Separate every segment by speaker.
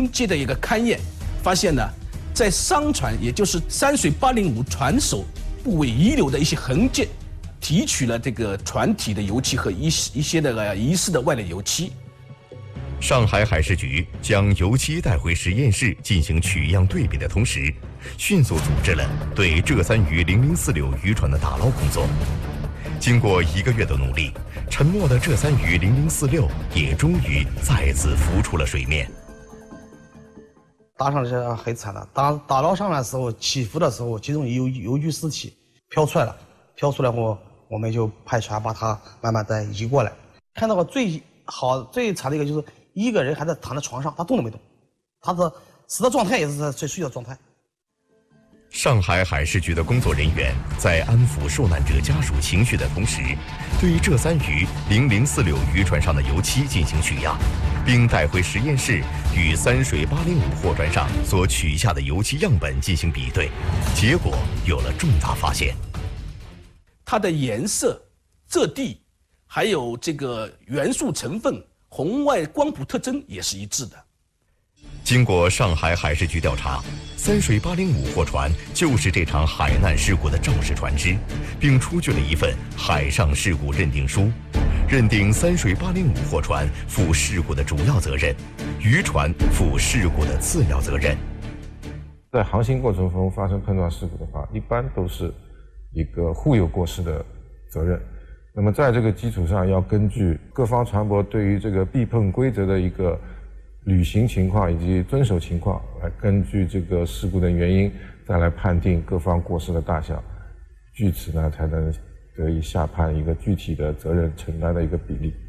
Speaker 1: 经接的一个勘验，发现呢，在商船，也就是山水805船首部位遗留的一些痕迹，提取了这个船体的油漆和一些的疑似的外来油漆。
Speaker 2: 上海海事局将油漆带回实验室进行取样对比的同时，迅速组织了对浙三渝0046渔船的打捞工作。经过1个月的努力，沉没的浙三渝0046也终于再次浮出了水面。
Speaker 3: 打上去很惨了，打捞上来的时候，起伏的时候，其中有油具尸体飘出来了，飘出来后，我们就派船把它慢慢再移过来。看到个最惨的一个就是一个人还在躺在床上，他动都没动，他的死的状态也是在睡觉状态。
Speaker 2: 上海海事局的工作人员在安抚受难者家属情绪的同时，对浙三渝0046渔船上的油漆进行取样，并带回实验室与三水805货船上所取下的油漆样本进行比对，结果有了重大发现。
Speaker 1: 它的颜色、质地，还有这个元素成分、红外光谱特征也是一致的。
Speaker 2: 经过上海海事局调查，三水805货船就是这场海难事故的肇事船只，并出具了一份海上事故认定书，认定三水805货船负事故的主要责任，渔船负事故的次要责任。
Speaker 4: 在航行过程中发生碰撞事故的话，一般都是一个互有过失的责任。那么在这个基础上，要根据各方船舶对于这个避碰规则的一个履行情况以及遵守情况，来根据这个事故的原因，再来判定各方过失的大小，据此呢才能得以下判一个具体的责任承担的一个比例。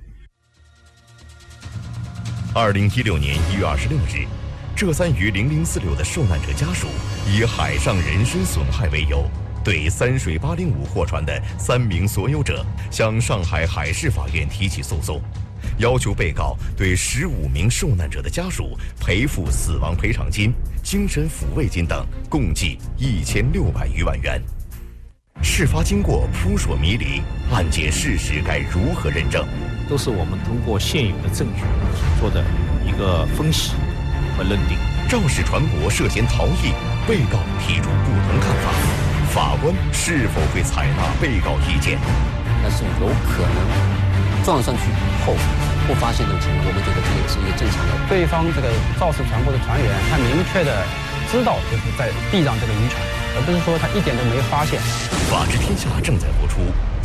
Speaker 2: 2016年1月26日，浙三渝0046的受难者家属以海上人身损害为由，对三水805货船的3名所有者向上海海事法院提起诉讼，要求被告对15名受难者的家属赔付死亡赔偿金、精神抚慰金等，共计1600余万元。事发经过扑朔迷离，案件事实该如何认证？
Speaker 5: 都是我们通过现有的证据所做的一个分析和认定。
Speaker 2: 肇事船舶涉嫌逃逸，被告提出不同看法，法官是否会采纳被告意见？
Speaker 6: 但是有可能撞上去以后不发现这种情况，我们觉得这也是一个正常的。
Speaker 7: 对方这个肇事船舶的船员，他明确的知道就是在避让这个渔船，而不是说他一点都没发现。
Speaker 2: 法治天下正在播出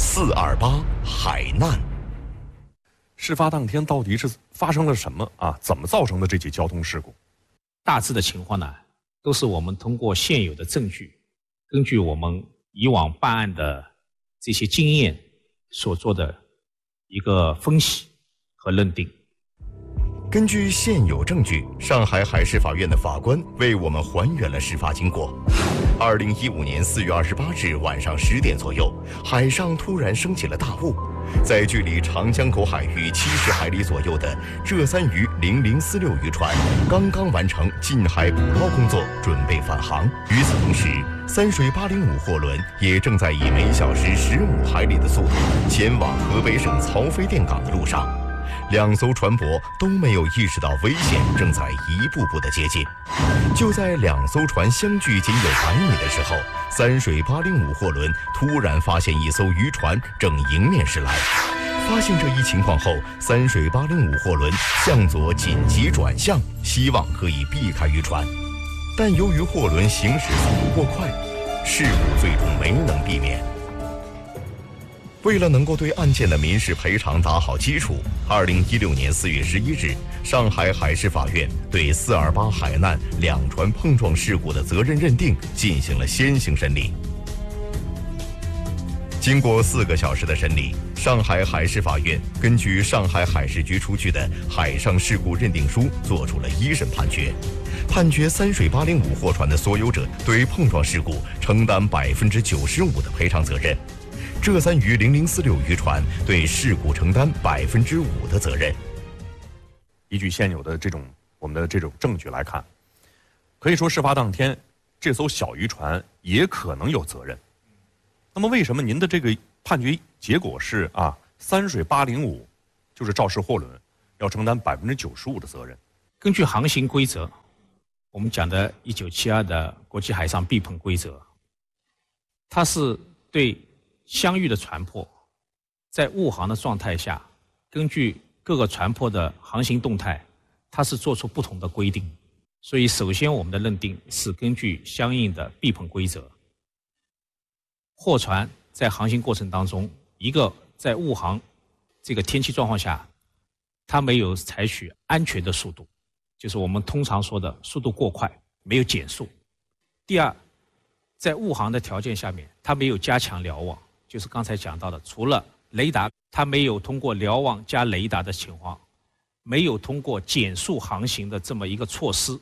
Speaker 2: 428海难。
Speaker 8: 事发当天到底是发生了什么啊？怎么造成的这起交通事故？
Speaker 5: 大致的情况呢，都是我们通过现有的证据，根据我们以往办案的这些经验所做的一个分析和认定。
Speaker 2: 根据现有证据，上海海事法院的法官为我们还原了事发经过。2015年4月28日晚上10点左右，海上突然升起了大雾，在距离长江口海域70海里左右的浙三渝0046渔船刚刚完成近海捕捞工作，准备返航。与此同时，三水805货轮也正在以每小时15海里的速度前往河北省曹妃甸港的路上。2艘船舶都没有意识到危险正在一步步的接近。就在2艘船相距仅有100米的时候，三水805货轮突然发现一艘渔船正迎面驶来。发现这一情况后，三水805货轮向左紧急转向，希望可以避开渔船。但由于货轮行驶速度过快，事故最终没能避免。为了能够对案件的民事赔偿打好基础，2016年4月11日，上海海事法院对428海难2船碰撞事故的责任认定进行了先行审理。经过4个小时的审理，上海海事法院根据上海海事局出具的海上事故认定书作出了1审判决，判决三水805货船的所有者对碰撞事故承担95%的赔偿责任。浙三渝0046渔船对事故承担5%的责任。
Speaker 8: 依据现有的我们的这种证据来看，可以说事发当天这艘小渔船也可能有责任。那么为什么您的这个判决结果是三水805就是肇事货轮要承担95%的责任？
Speaker 5: 根据航行规则， 我们讲的1972的国际海上避碰规则，它是对相遇的船舶在误航的状态下，根据各个船舶的航行动态，它是做出不同的规定。所以首先我们的认定是根据相应的避碰规则，货船在航行过程当中，一个在误航这个天气状况下，它没有采取安全的速度，就是我们通常说的速度过快，没有减速。第二，在误航的条件下面，它没有加强瞭望，就是刚才讲到的，除了雷达，它没有通过瞭望加雷达的情况，没有通过减速航行的这么一个措施。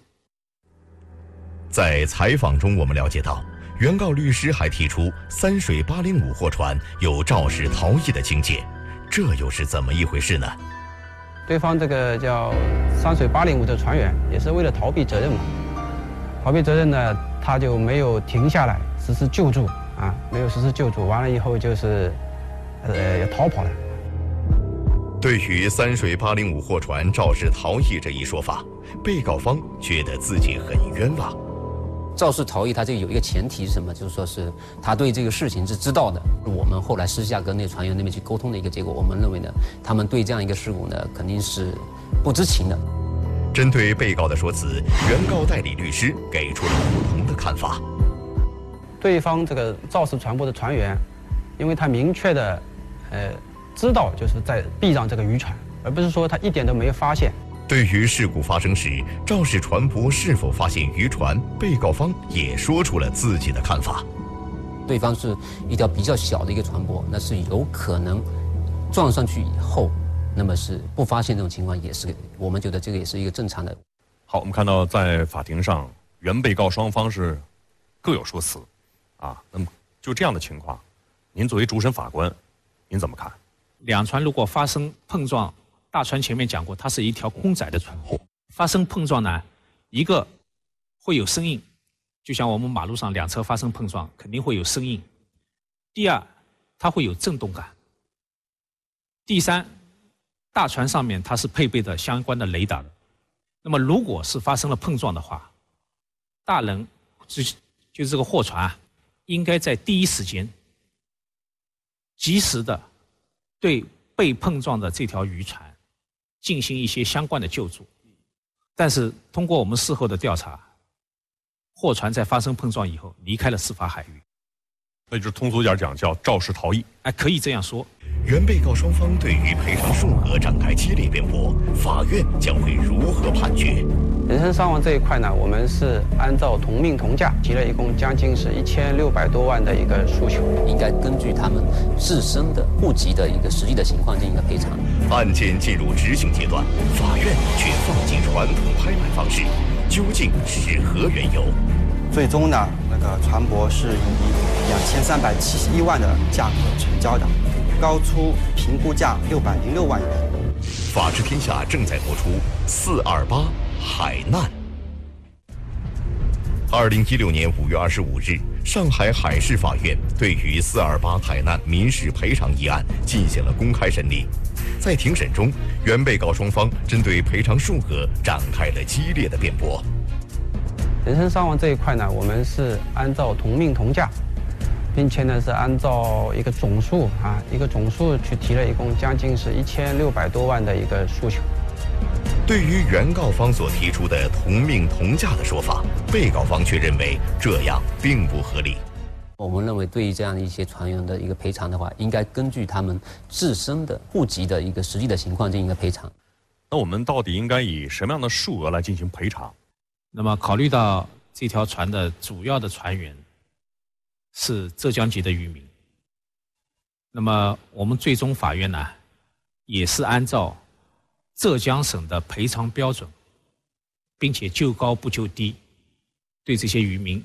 Speaker 2: 在采访中，我们了解到，原告律师还提出三水805货船有肇事逃逸的情节，这又是怎么一回事呢？
Speaker 7: 对方这个叫三水805的船员也是为了逃避责任嘛，逃避责任呢，他就没有停下来实施救助啊，没有实施救助，完了以后就是要逃跑了。
Speaker 2: 对于三水805货船肇事逃逸这一说法，被告方觉得自己很冤枉。
Speaker 6: 肇事逃逸，它这个有一个前提是什么？就是说是他对这个事情是知道的。我们后来私下跟那船员那边去沟通的一个结果，我们认为呢，他们对这样一个事故呢，肯定是不知情的。
Speaker 2: 针对被告的说辞，原告代理律师给出了不同的看法。
Speaker 7: 对方这个肇事船舶的船员，因为他明确的知道就是在避让这个渔船，而不是说他一点都没有发现。
Speaker 2: 对于事故发生时肇事船舶是否发现渔船，被告方也说出了自己的看法。
Speaker 6: 对方是一条比较小的一个船舶，那是有可能撞上去以后，那么是不发现这种情况，也是我们觉得这个也是一个正常的。
Speaker 8: 好，我们看到在法庭上，原被告双方是各有说辞，啊，那么就这样的情况，您作为主审法官，您怎么看？
Speaker 5: 两船如果发生碰撞，大船前面讲过，它是一条空载的船，发生碰撞呢，一个会有声音，就像我们马路上两车发生碰撞，肯定会有声音。第二，它会有震动感。第三，大船上面它是配备的相关的雷达的。那么如果是发生了碰撞的话，大人就这个货船啊，应该在第一时间及时的对被碰撞的这条渔船进行一些相关的救助。但是通过我们事后的调查，货船在发生碰撞以后离开了司法海域，
Speaker 8: 那就是通俗点讲叫肇事逃逸。
Speaker 5: 可以这样说。
Speaker 2: 原被告双方对于赔偿数额展开激烈辩驳，法院将会如何判决？
Speaker 7: 人身伤亡这一块呢，我们是按照同命同价提了一共将近是1600多万的一个诉求，
Speaker 6: 应该根据他们自身的户籍的一个实际的情况进行一个赔偿。
Speaker 2: 案件进入执行阶段，法院却放弃传统拍卖方式，究竟是何缘由？
Speaker 9: 最终呢，那个船舶是以2371万的价格成交的，高出评估价606万元。
Speaker 2: 法治天下正在播出428海难。2016年5月25日，上海海事法院对于428海难民事赔偿一案进行了公开审理。在庭审中，原被告双方针对赔偿数额展开了激烈的辩驳。
Speaker 7: 人身伤亡这一块呢，我们是按照同命同价，并且呢是按照一个总数去提了一共将近是1600多万的一个诉求。
Speaker 2: 对于原告方所提出的同命同价的说法，被告方却认为这样并不合理。
Speaker 6: 我们认为，对于这样的一些船员的一个赔偿的话，应该根据他们自身的户籍的一个实际的情况进行一个赔偿。
Speaker 8: 那我们到底应该以什么样的数额来进行赔偿？
Speaker 5: 那么考虑到这条船的主要的船员是浙江籍的渔民，那么我们最终法院呢，也是按照浙江省的赔偿标准，并且就高不就低，对这些渔民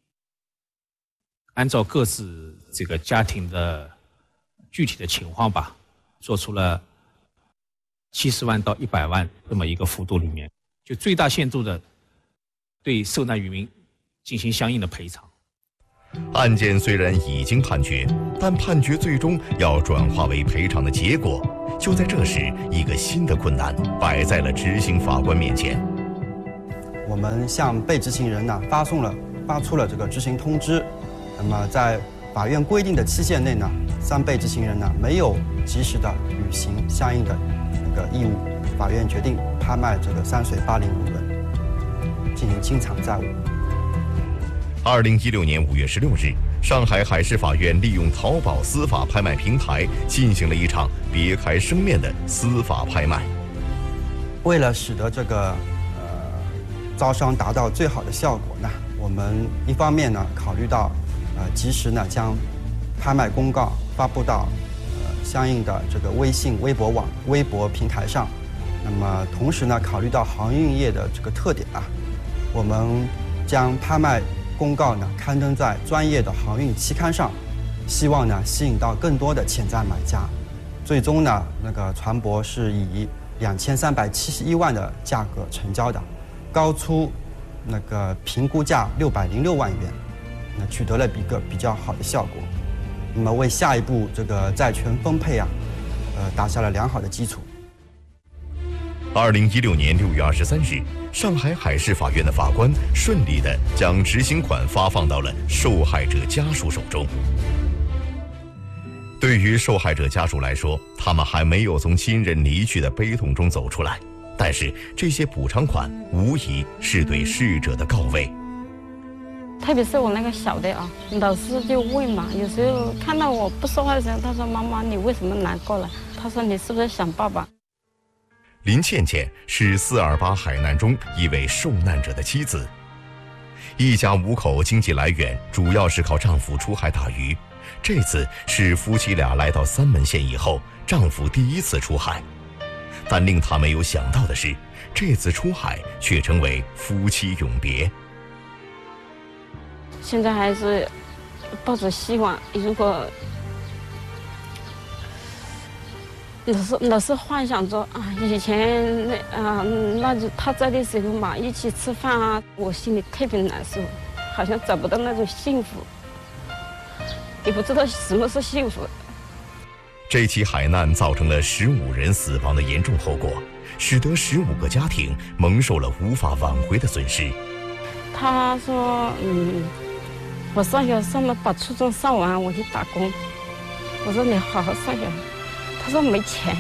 Speaker 5: 按照各自这个家庭的具体的情况吧，做出了70万到100万这么一个幅度里面，就最大限度的对受难渔民进行相应的赔偿。
Speaker 2: 案件虽然已经判决，但判决最终要转化为赔偿的结果，就在这时，一个新的困难摆在了执行法官面前。
Speaker 9: 我们向被执行人呢发出了这个执行通知。那么在法院规定的期限内呢，3被执行人呢没有及时的履行相应的那个义务，法院决定拍卖这个山水805轮，进行清偿债务。
Speaker 2: 2016年5月16日，上海海事法院利用淘宝司法拍卖平台进行了一场别开生面的司法拍卖。
Speaker 9: 为了使得这个招商达到最好的效果呢，我们一方面呢考虑到及时呢将拍卖公告发布到相应的这个微信、微博平台上。那么同时呢，考虑到航运业的这个特点啊，我们将拍卖公告呢刊登在专业的航运期刊上，希望呢吸引到更多的潜在买家。最终呢，那个船舶是以2371万的价格成交的，高出那个评估价606万元，那取得了一个比较好的效果。那么为下一步这个债权分配啊，打下了良好的基础。
Speaker 2: 2016年6月23日，上海海事法院的法官顺利地将执行款发放到了受害者家属手中。对于受害者家属来说，他们还没有从亲人离去的悲痛中走出来，但是这些补偿款无疑是对逝者的告慰。
Speaker 10: 特别是我那个小的啊，老师就问嘛，有时候看到我不说话的时候，他说：“妈妈，你为什么难过了？”他说：“你是不是想爸爸？”
Speaker 2: 林倩倩是428海难中一位受难者的妻子，一家5口经济来源主要是靠丈夫出海打鱼。这次是夫妻俩来到三门县以后，丈夫第一次出海，但令他没有想到的是，这次出海却成为夫妻永别。
Speaker 10: 现在还是抱着希望，如果老是幻想着啊，以前那就他在的时候嘛，一起吃饭啊，我心里特别难受，好像找不到那种幸福，也不知道什么是幸福。
Speaker 2: 这起海难造成了15人死亡的严重后果，使得15个家庭蒙受了无法挽回的损失。
Speaker 10: 他说：“我上学上了，把初中上完，我去打工。”我说：“你好好上学。”他说：“没钱。”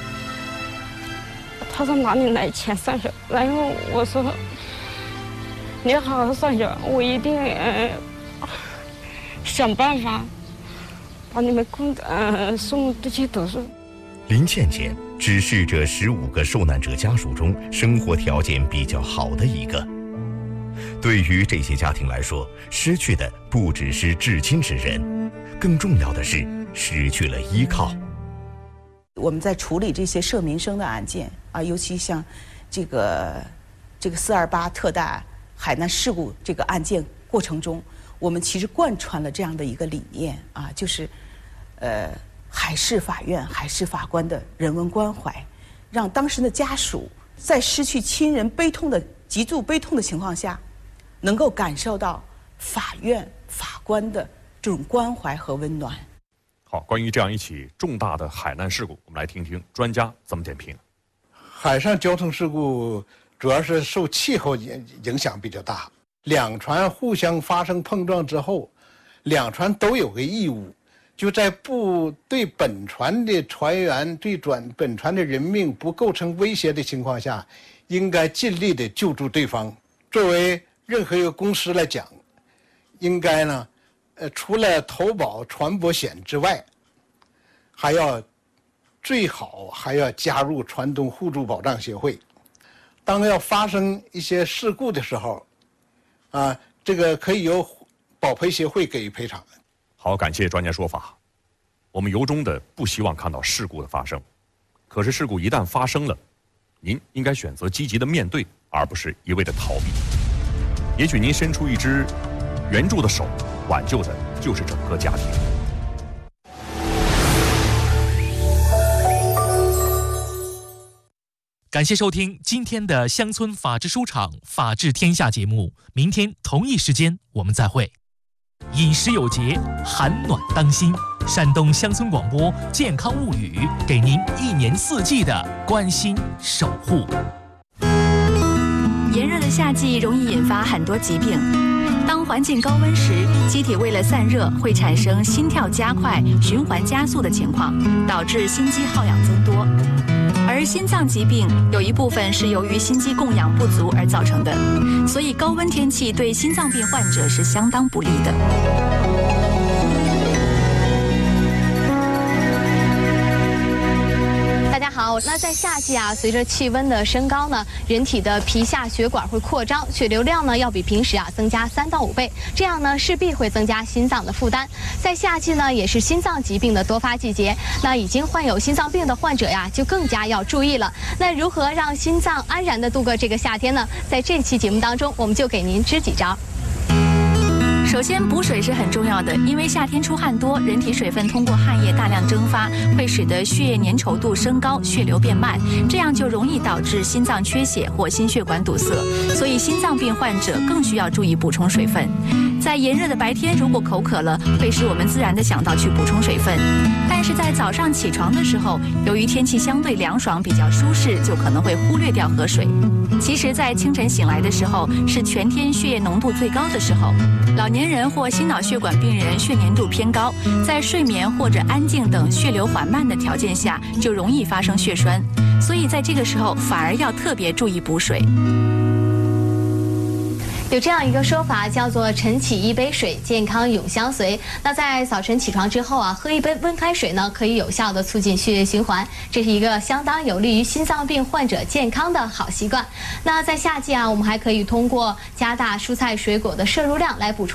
Speaker 10: 他说：“哪里来钱上学？”然后我说：“你要好好上学，我一定想办法把你们送去读书。”
Speaker 2: 林倩倩只是这15个受难者家属中生活条件比较好的一个。对于这些家庭来说，失去的不只是至亲之人，更重要的是失去了依靠。
Speaker 11: 我们在处理这些涉民生的案件啊，尤其像这个428特大海难事故这个案件过程中，我们其实贯穿了这样的一个理念啊，就是海事法院海事法官的人文关怀，让当时的家属在失去亲人极度悲痛的情况下，能够感受到法院法官的这种关怀和温暖。
Speaker 8: 好，关于这样一起重大的海难事故，我们来听听专家怎么点评。
Speaker 12: 海上交通事故主要是受气候影响比较大，两船互相发生碰撞之后，两船都有个义务，就在不对本船的船员对本船的人命不构成威胁的情况下，应该尽力的救助对方。作为任何一个公司来讲，应该呢除了投保船舶险之外，最好还要加入船东互助保障协会。当要发生一些事故的时候，这个可以由保赔协会给予赔偿。
Speaker 8: 好，感谢专家说法。我们由衷的不希望看到事故的发生，可是事故一旦发生了，您应该选择积极的面对，而不是一味的逃避。也许您伸出一只援助的手，挽救的就是整个家庭。
Speaker 13: 感谢收听今天的乡村法治书场法治天下节目，明天同一时间我们再会。饮食有节，寒暖当心。山东乡村广播健康物语，给您1年4季的关心守护。
Speaker 14: 炎热的夏季容易引发很多疾病。当环境高温时，机体为了散热，会产生心跳加快、循环加速的情况，导致心肌耗氧增多。而心脏疾病有一部分是由于心肌供氧不足而造成的，所以高温天气对心脏病患者是相当不利的。
Speaker 15: 大家好，那在夏季啊，随着气温的升高呢，人体的皮下血管会扩张，血流量呢要比平时啊增加3到5倍，这样呢势必会增加心脏的负担。在夏季呢，也是心脏疾病的多发季节，那已经患有心脏病的患者呀，就更加要注意了。那如何让心脏安然地度过这个夏天呢？在这期节目当中，我们就给您支几招。
Speaker 14: 首先，补水是很重要的，因为夏天出汗多，人体水分通过汗液大量蒸发，会使得血液粘稠度升高，血流变慢，这样就容易导致心脏缺血或心血管堵塞。所以，心脏病患者更需要注意补充水分。在炎热的白天，如果口渴了，会使我们自然地想到去补充水分。但是在早上起床的时候，由于天气相对凉爽，比较舒适，就可能会忽略掉喝水。其实，在清晨醒来的时候，是全天血液浓度最高的时候。老年人或心脑血管病人血粘度偏高，在睡眠或者安静等血流缓慢的条件下，就容易发生血栓。所以在这个时候，反而要特别注意补水。
Speaker 15: 有这样一个说法，叫做晨起一杯水，健康永相随。那在早晨起床之后啊，喝一杯温开水呢，可以有效的促进血液循环，这是一个相当有利于心脏病患者健康的好习惯。那在夏季啊，我们还可以通过加大蔬菜水果的摄入量来补充